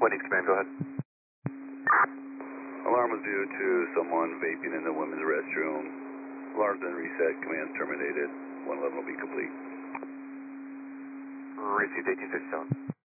Wendy's command, go ahead. Alarm was due to someone vaping in the women's restroom. Alarm's been reset. Command's terminated. 111 will be complete. Received 1857.